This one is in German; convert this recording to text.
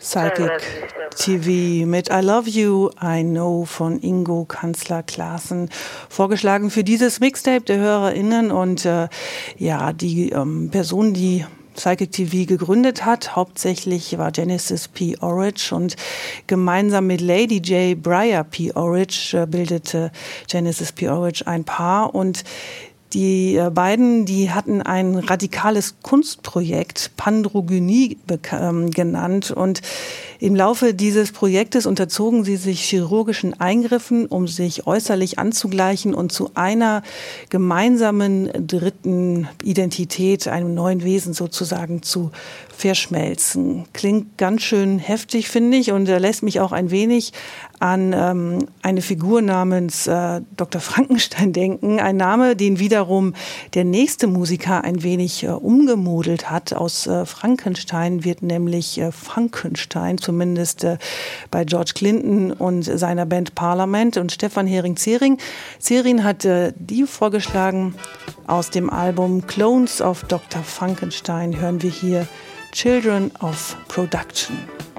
Psychic TV mit I Love You, I Know von Ingo Kanzler-Klaassen vorgeschlagen für dieses Mixtape der HörerInnen. Und die Person, die Psychic TV gegründet hat, hauptsächlich war Genesis P. Orridge, und gemeinsam mit Lady J. Briar P. Orridge bildete Genesis P. Orridge ein Paar. Und die beiden, die hatten ein radikales Kunstprojekt, Pandrogynie genannt, und im Laufe dieses Projektes unterzogen sie sich chirurgischen Eingriffen, um sich äußerlich anzugleichen und zu einer gemeinsamen dritten Identität, einem neuen Wesen sozusagen zu verschmelzen. Klingt ganz schön heftig, finde ich, und lässt mich auch ein wenig an eine Figur namens Dr. Frankenstein denken. Ein Name, den wiederum der nächste Musiker ein wenig umgemodelt hat. Aus Frankenstein wird nämlich Frankenstein, zumindest bei George Clinton und seiner Band Parliament. Und Stefan Hering-Zering hat die vorgeschlagen. Aus dem Album Clones of Dr. Frankenstein hören wir hier Children of Production.